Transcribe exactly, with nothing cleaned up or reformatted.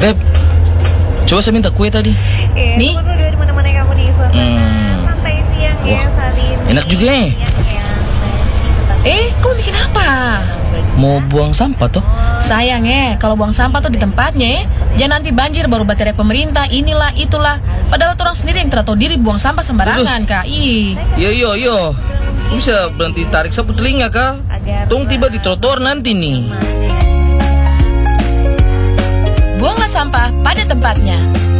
Beb, coba saya minta kue tadi. Eh, Nih. tunggu dulu di mana-mana kamu di suasana Hmm. santai siang ya, Wah, Salin. enak juga ya. Eh, kamu bikin apa? Mau buang sampah toh? Sayang ya, kalau buang sampah tuh di tempatnya ya. Jangan nanti banjir baru baterai pemerintah, inilah, itulah. Padahal orang sendiri yang tidak tahu diri buang sampah sembarangan, Kak. Ih. Yo yo yo. Lu bisa berhenti tarik sapu telinga kah? Tung tiba di trotoar nanti nih. Buanglah sampah pada tempatnya.